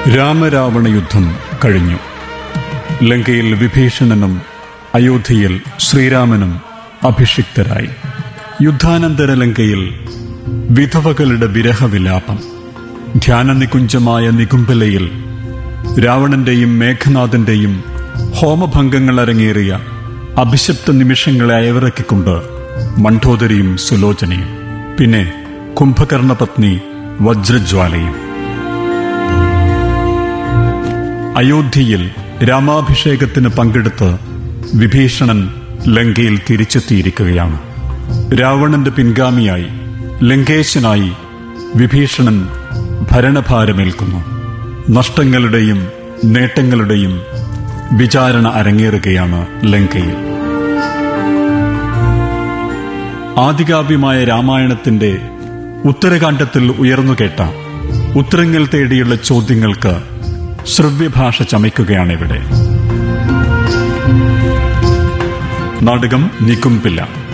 രാമരാവണ യുദ്ധം കഴിഞ്ഞു. ലങ്കയിൽ വിഭീഷണനും അയോധ്യയിൽ ശ്രീരാമനും അഭിഷിക്തരായി. യുദ്ധാനന്തര ലങ്കയിൽ വിധവകളുടെ വിരഹവിലാപം. ധ്യാനനികുഞ്ചമായ നികുംബലയിൽ രാവണന്റെയും മേഘനാഥന്റെയും ഹോമഭംഗങ്ങൾ അരങ്ങേറിയ അഭിശപ്ത നിമിഷങ്ങളെ അയവിറക്കിക്കൊണ്ട് മണ്ഡോദരിയും സുലോചനയും, പിന്നെ കുംഭകർണപത്നി വജ്രജ്വാലയും. അയോധ്യയിൽ രാമാഭിഷേകത്തിന് പങ്കെടുത്ത് വിഭീഷണൻ ലങ്കയിൽ തിരിച്ചെത്തിയിരിക്കുകയാണ്. രാവണന്റെ പിൻഗാമിയായി, ലങ്കേശനായി വിഭീഷണൻ ഭരണഭാരമേൽക്കുന്നു. നഷ്ടങ്ങളുടെയും നേട്ടങ്ങളുടെയും വിചാരണ അരങ്ങേറുകയാണ് ലങ്കയിൽ. ആദികാവ്യമായ രാമായണത്തിന്റെ ഉത്തരകാണ്ഡത്തിൽ ഉയർന്നുകേട്ട ഉത്തരങ്ങൾ തേടിയുള്ള ചോദ്യങ്ങൾക്ക് ശ്രവ്യഭാഷ ചമയ്ക്കുകയാണിവിടെ. നാടകം നികുംബില.